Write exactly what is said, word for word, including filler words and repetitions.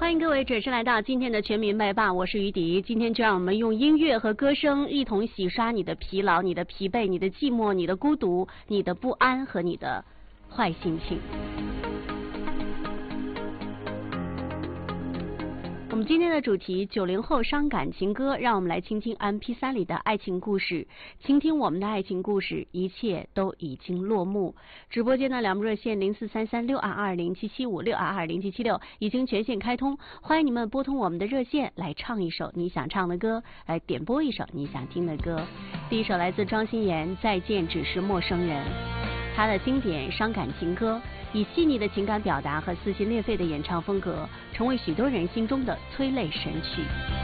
欢迎各位准时来到今天的全民麦霸，我是于迪。今天就让我们用音乐和歌声一同洗刷你的疲劳、你的疲惫、你的寂寞、你的孤独、你的不安和你的坏心情。我们今天的主题九零后伤感情歌，让我们来倾听 M P 三 里的爱情故事，倾听我们的爱情故事，一切都已经落幕。直播间的两部热线零四三三六二二零七七五六二二零七七六已经全线开通，欢迎你们拨通我们的热线来唱一首你想唱的歌，来点播一首你想听的歌。第一首来自庄心妍，再见只是陌生人，她的经典伤感情歌，以细腻的情感表达和撕心裂肺的演唱风格，成为许多人心中的催泪神曲。